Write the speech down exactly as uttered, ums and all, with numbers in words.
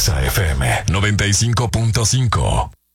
Exa F M noventa y cinco punto cinco.